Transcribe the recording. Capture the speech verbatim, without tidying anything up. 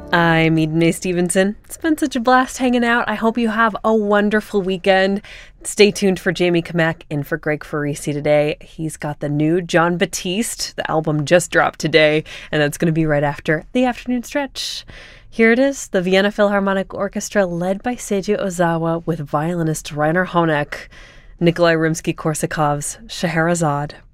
I'm Eden A. Stevenson. It's been such a blast hanging out. I hope you have a wonderful weekend. Stay tuned for Jamie Kamek in for Greg Farisi today. He's got the new Jon Batiste. The album just dropped today, and that's going to be right after the afternoon stretch. Here it is, the Vienna Philharmonic Orchestra led by Seiji Ozawa with violinist Rainer Honeck, Nikolai Rimsky-Korsakov's Scheherazade.